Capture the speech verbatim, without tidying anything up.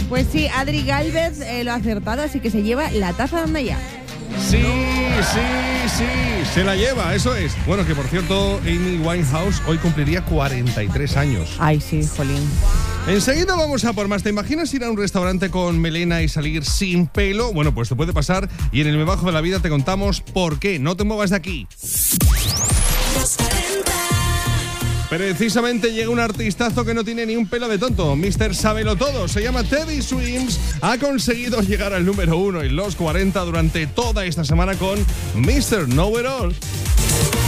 Pues sí, Adri Galvez eh, lo ha acertado, así que se lleva la taza de ya. Sí, sí, sí, se la lleva, eso es. Bueno, que por cierto, Amy Winehouse hoy cumpliría cuarenta y tres años. Ay, sí, jolín. Enseguida vamos a por más. ¿Te imaginas ir a un restaurante con melena y salir sin pelo? Bueno, pues te puede pasar y en el Me Bajo de la Vida te contamos por qué. No te muevas de aquí. Precisamente llega un artistazo que no tiene ni un pelo de tonto. mister Sábelo Todo, se llama Teddy Swims. Ha conseguido llegar al número uno en los cuarenta durante toda esta semana con mister Know It All.